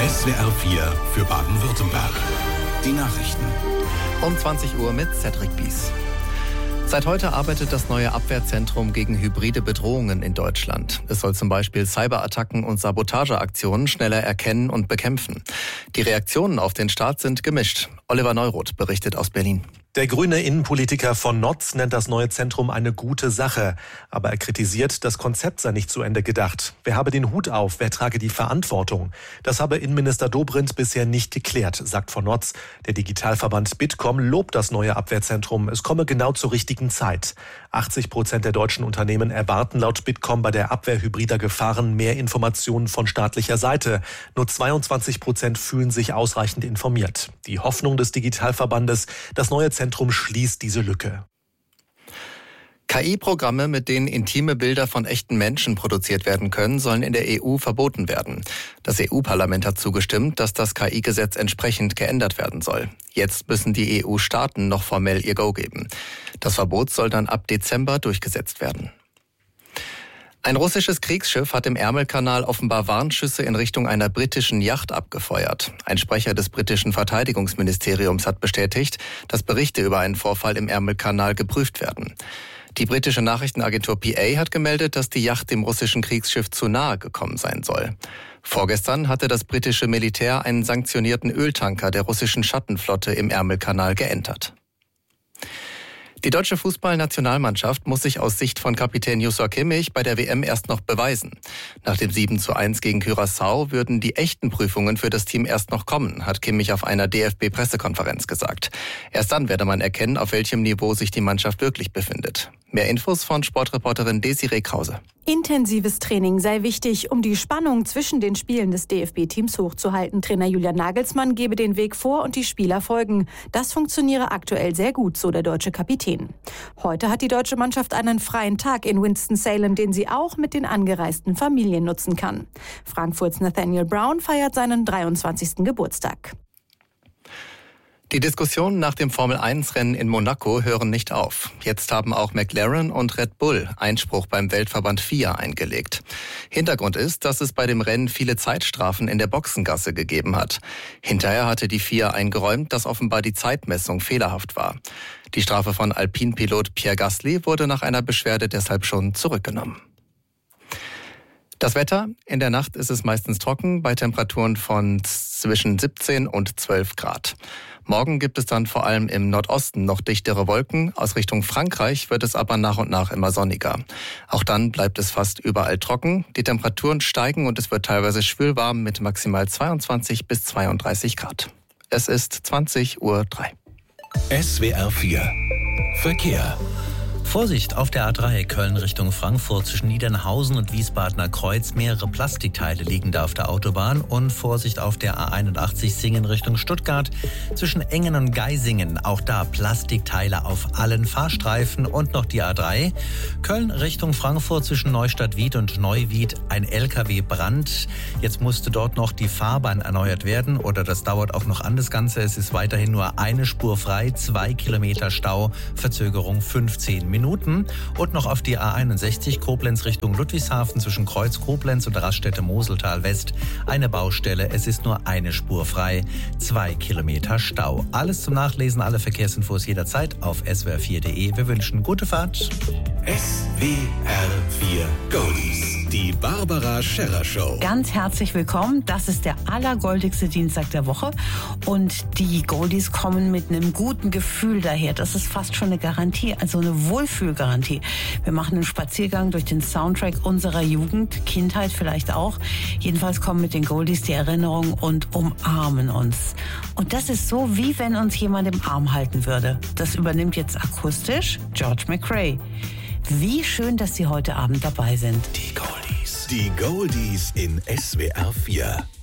SWR 4 für Baden-Württemberg. Die Nachrichten. Um 20 Uhr mit Cedric Bies. Seit heute arbeitet das neue Abwehrzentrum gegen hybride Bedrohungen in Deutschland. Es soll zum Beispiel Cyberattacken und Sabotageaktionen schneller erkennen und bekämpfen. Die Reaktionen auf den Start sind gemischt. Oliver Neuroth berichtet aus Berlin. Der grüne Innenpolitiker von Notz nennt das neue Zentrum eine gute Sache. Aber er kritisiert, das Konzept sei nicht zu Ende gedacht. Wer habe den Hut auf, wer trage die Verantwortung? Das habe Innenminister Dobrindt bisher nicht geklärt, sagt von Notz. Der Digitalverband Bitkom lobt das neue Abwehrzentrum. Es komme genau zur richtigen Zeit. 80% der deutschen Unternehmen erwarten laut Bitkom bei der Abwehr hybrider Gefahren mehr Informationen von staatlicher Seite. Nur 22% fühlen sich ausreichend informiert. Die Hoffnung des Digitalverbandes, das neue Zentrum schließt diese Lücke. KI-Programme, mit denen intime Bilder von echten Menschen produziert werden können, sollen in der EU verboten werden. Das EU-Parlament hat zugestimmt, dass das KI-Gesetz entsprechend geändert werden soll. Jetzt müssen die EU-Staaten noch formell ihr Go geben. Das Verbot soll dann ab Dezember durchgesetzt werden. Ein russisches Kriegsschiff hat im Ärmelkanal offenbar Warnschüsse in Richtung einer britischen Yacht abgefeuert. Ein Sprecher des britischen Verteidigungsministeriums hat bestätigt, dass Berichte über einen Vorfall im Ärmelkanal geprüft werden. Die britische Nachrichtenagentur PA hat gemeldet, dass die Yacht dem russischen Kriegsschiff zu nahe gekommen sein soll. Vorgestern hatte das britische Militär einen sanktionierten Öltanker der russischen Schattenflotte im Ärmelkanal geentert. Die deutsche Fußballnationalmannschaft muss sich aus Sicht von Kapitän Joshua Kimmich bei der WM erst noch beweisen. Nach dem 7:1 gegen Curaçao würden die echten Prüfungen für das Team erst noch kommen, hat Kimmich auf einer DFB-Pressekonferenz gesagt. Erst dann werde man erkennen, auf welchem Niveau sich die Mannschaft wirklich befindet. Mehr Infos von Sportreporterin Desiree Krause. Intensives Training sei wichtig, um die Spannung zwischen den Spielen des DFB-Teams hochzuhalten. Trainer Julian Nagelsmann gebe den Weg vor und die Spieler folgen. Das funktioniere aktuell sehr gut, so der deutsche Kapitän. Heute hat die deutsche Mannschaft einen freien Tag in Winston-Salem, den sie auch mit den angereisten Familien nutzen kann. Frankfurts Nathaniel Brown feiert seinen 23. Geburtstag. Die Diskussionen nach dem Formel-1-Rennen in Monaco hören nicht auf. Jetzt haben auch McLaren und Red Bull Einspruch beim Weltverband FIA eingelegt. Hintergrund ist, dass es bei dem Rennen viele Zeitstrafen in der Boxengasse gegeben hat. Hinterher hatte die FIA eingeräumt, dass offenbar die Zeitmessung fehlerhaft war. Die Strafe von Alpine-Pilot Pierre Gasly wurde nach einer Beschwerde deshalb schon zurückgenommen. Das Wetter: In der Nacht ist es meistens trocken, bei Temperaturen von zwischen 17 und 12 Grad. Morgen gibt es dann vor allem im Nordosten noch dichtere Wolken. Aus Richtung Frankreich wird es aber nach und nach immer sonniger. Auch dann bleibt es fast überall trocken. Die Temperaturen steigen und es wird teilweise schwülwarm mit maximal 22 bis 32 Grad. Es ist 20:03 Uhr. SWR 4 Verkehr. Vorsicht auf der A3 Köln Richtung Frankfurt zwischen Niedernhausen und Wiesbadener Kreuz. Mehrere Plastikteile liegen da auf der Autobahn. Und Vorsicht auf der A81 Singen Richtung Stuttgart zwischen Engen und Geisingen. Auch da Plastikteile auf allen Fahrstreifen. Und noch die A3 Köln Richtung Frankfurt zwischen Neustadt-Wied und Neuwied. Ein LKW-Brand. Jetzt musste dort noch die Fahrbahn erneuert werden. Oder das dauert auch noch an das Ganze. Es ist weiterhin nur eine Spur frei. 2 Kilometer Stau. Verzögerung 15 Minuten. Und noch auf die A61 Koblenz Richtung Ludwigshafen zwischen Kreuz Koblenz und Raststätte Moseltal West. Eine Baustelle, es ist nur eine Spur frei, 2 Kilometer Stau. Alles zum Nachlesen, alle Verkehrsinfos jederzeit auf swr4.de. Wir wünschen gute Fahrt. SWR 4 Goldies, die Barbara Scherrer Show. Ganz herzlich willkommen. Das ist der allergoldigste Dienstag der Woche. Und die Goldies kommen mit einem guten Gefühl daher. Das ist fast schon eine Garantie, also eine Wohlfühlgarantie. Wir machen einen Spaziergang durch den Soundtrack unserer Jugend, Kindheit vielleicht auch. Jedenfalls kommen mit den Goldies die Erinnerungen und umarmen uns. Und das ist so, wie wenn uns jemand im Arm halten würde. Das übernimmt jetzt akustisch George McRae. Wie schön, dass Sie heute Abend dabei sind. Die Goldies in SWR 4.